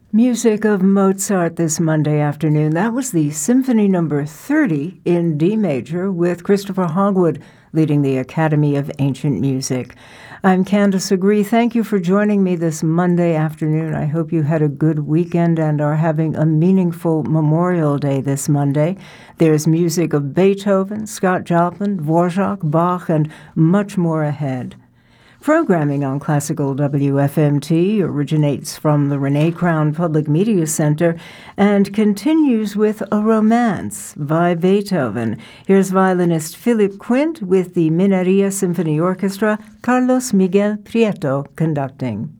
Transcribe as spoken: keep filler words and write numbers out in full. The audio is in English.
Music of Mozart this Monday afternoon. That was the Symphony Number thirty in D major with Christopher Hogwood leading the Academy of Ancient Music. I'm Candace Agree. Thank you for joining me this Monday afternoon. I hope you had a good weekend and are having a meaningful Memorial Day this Monday. There's music of Beethoven, Scott Joplin, Dvorak, Bach, and much more ahead. Programming on Classical W F M T originates from the Renee Crown Public Media Center and continues with A Romance by Beethoven. Here's violinist Philip Quint with the Mineria Symphony Orchestra, Carlos Miguel Prieto conducting.